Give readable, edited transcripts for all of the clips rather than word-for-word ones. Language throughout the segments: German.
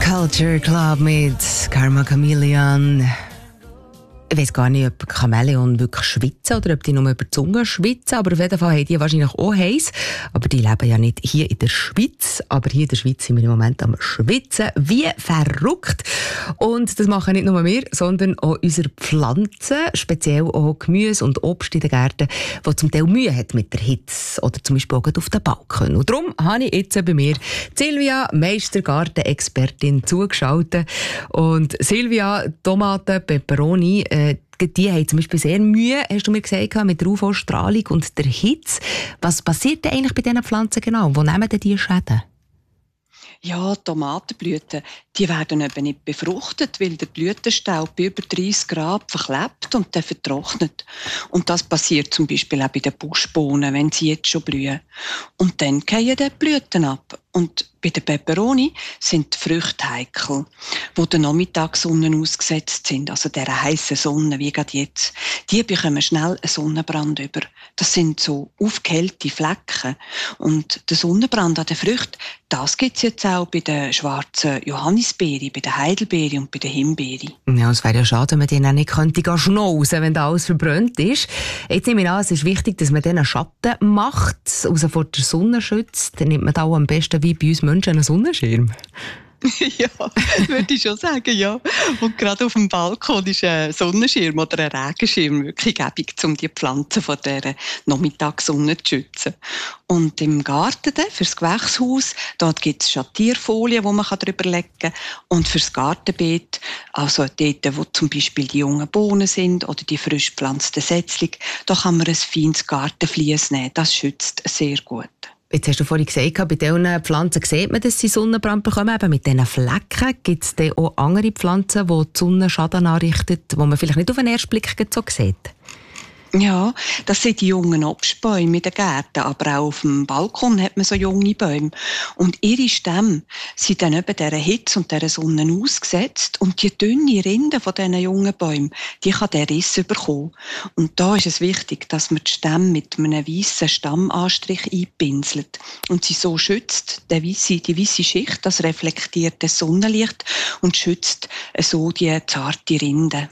Culture Club mit Karma Chameleon. Ich weiss gar nicht, ob Chamäleon wirklich schwitzen oder ob die nur über die Zunge schwitzen. Aber auf jeden Fall haben die wahrscheinlich auch heiß. Aber die leben ja nicht hier in der Schweiz. Aber hier in der Schweiz sind wir im Moment am Schwitzen. Wie verrückt. Und das machen nicht nur wir, sondern auch unsere Pflanzen. Speziell auch Gemüse und Obst in den Gärten, die zum Teil Mühe hat mit der Hitze. Oder zum Beispiel auch auf den Balkon. Und darum habe ich jetzt bei mir Silvia, Meistergarten-Expertin, zugeschaltet. Und Silvia, Tomaten, Peperoni, die haben zum Beispiel sehr Mühe, hast du mir gesagt, mit der UV-Strahlung und der Hitze. Was passiert denn eigentlich bei diesen Pflanzen genau? Wo nehmen denn die Schäden? Ja, Tomatenblüten, die werden eben nicht befruchtet, weil der Blütenstaub bei über 30 Grad verklebt und dann vertrocknet. Und das passiert zum Beispiel auch bei den Buschbohnen, wenn sie jetzt schon blühen. Und dann fallen die Blüten ab. Und bei den Peperoni sind die Früchte heikel, die der Nachmittagssonne ausgesetzt sind, also dieser heissen Sonne, wie gerade jetzt. Die bekommen schnell einen Sonnenbrand über. Das sind so aufgehellte Flecken. Und der Sonnenbrand an den Früchten, das gibt es jetzt auch bei den schwarzen Johannisbeeren, bei den Heidelbeeren und bei den Himbeeren. Ja, es wäre ja schade, wenn man denen nicht könnte schnauzen, wenn da alles verbrannt ist. Jetzt nehme ich an, es ist wichtig, dass man denen Schatten macht, also vor der Sonne schützt. Dann nimmt man da auch am besten wie bei uns Menschen einen Sonnenschirm. Ja, würde ich schon sagen, ja. Und gerade auf dem Balkon ist ein Sonnenschirm oder ein Regenschirm wirklich gäbig, um die Pflanzen von dieser Nachmittagssonne zu schützen. Und im Garten, fürs Gewächshaus, dort gibt es Schattierfolien, die man drüber legen kann. Und fürs Gartenbeet, also dort, wo zum Beispiel die jungen Bohnen sind oder die frisch gepflanzten Setzlinge, da kann man ein feines Gartenvlies nehmen. Das schützt sehr gut. Jetzt hast du vorhin gesagt, bei diesen Pflanzen sieht man, dass sie Sonnenbrand bekommen. Eben mit diesen Flecken gibt es dann auch andere Pflanzen, die die Sonne Schaden anrichten, die man vielleicht nicht auf den ersten Blick so sieht. Ja, das sind die jungen Obstbäume in den Gärten, aber auch auf dem Balkon hat man so junge Bäume. Und ihre Stämme sind dann eben dieser Hitze und dieser Sonne ausgesetzt und die dünne Rinde von diesen jungen Bäumen, die kann der Riss bekommen. Und da ist es wichtig, dass man die Stämme mit einem weißen Stammanstrich einpinselt und sie so schützt, die weisse Schicht, das reflektiert das Sonnenlicht und schützt so die zarte Rinde.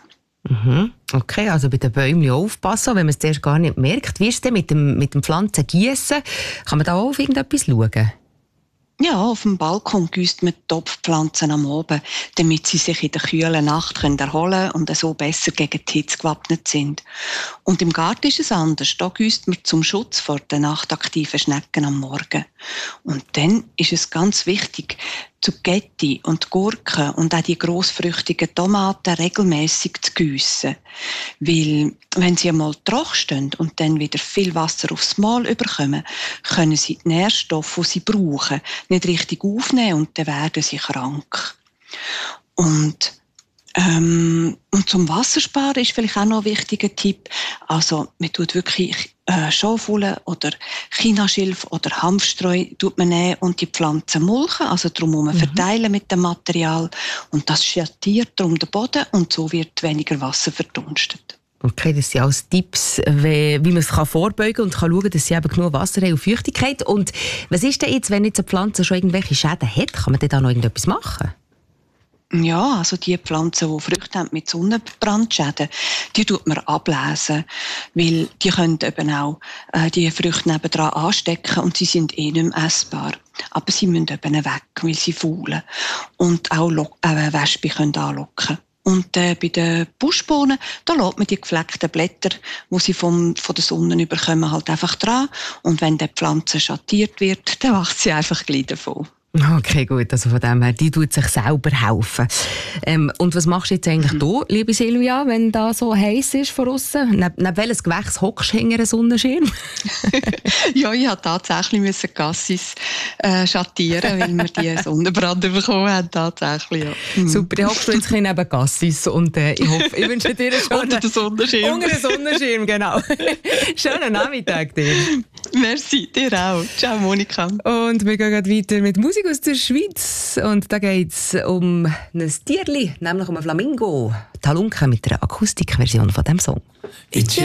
Okay, also bei den Bäumen aufpassen, wenn man es zuerst gar nicht merkt. Wie ist es denn mit dem Pflanzengießen? Kann man da auch auf irgendetwas schauen? Ja, auf dem Balkon gießt man die Topfpflanzen am Abend, damit sie sich in der kühlen Nacht erholen können und so besser gegen die Hitze gewappnet sind. Und im Garten ist es anders. Da gießt man zum Schutz vor den nachtaktiven Schnecken am Morgen. Und dann ist es ganz wichtig, Zucchetti und Gurken und auch die grossfrüchtigen Tomaten regelmäßig zu gießen. Weil, wenn sie einmal trocken stehen und dann wieder viel Wasser aufs Mal überkommen, können sie die Nährstoffe, die sie brauchen, nicht richtig aufnehmen und dann werden sie krank. Und zum Wassersparen ist vielleicht auch noch ein wichtiger Tipp. Also, man tut wirklich Schafwolle oder Chinaschilf oder Hanfstreu tut man nehmen und die Pflanzen mulchen, also drumherum verteilen mit dem Material. Und das schattiert darum den Boden und so wird weniger Wasser verdunstet. Okay, das sind alles Tipps, wie man es vorbeugen kann und kann schauen, dass sie eben genug Wasser haben und Feuchtigkeit. Und was ist denn jetzt, wenn jetzt eine Pflanze schon irgendwelche Schäden hat? Kann man denn da noch irgendetwas machen? Ja, also die Pflanzen, die Früchte haben mit Sonnenbrandschäden, die tut man ablesen, weil die können eben auch die Früchte nebendran anstecken und sie sind nicht mehr essbar. Aber sie müssen eben weg, weil sie faulen und auch Wespen können anlocken. Und bei den Buschbohnen, da lässt man die gefleckten Blätter, die sie von der Sonne überkommen, halt einfach dran. Und wenn die Pflanze schattiert wird, dann wächst sie einfach gleich davon. Okay, gut. Also von dem her, die tut sich selber helfen. Und was machst du jetzt eigentlich da, liebe Silvia, wenn da so heiß ist von aussen? Neben welches Gewächs hockst du hinter einem Sonnenschirm? Ja, ich musste tatsächlich Cassis schattieren, weil wir die Sonnenbrand bekommen haben. Tatsächlich, ja. Super, dann hockst du jetzt neben Cassis und ich hoffe, ich wünsche dir einen schönen... Unter den Sonnenschirm. Unter den Sonnenschirm, genau. Schönen Nachmittag dir. Merci, dir auch. Ciao, Monika. Und wir gehen weiter mit Musik aus der Schweiz. Und da geht es um ein Tierli, nämlich um einen Flamingo. Talunke mit einer Akustikversion von diesem Song.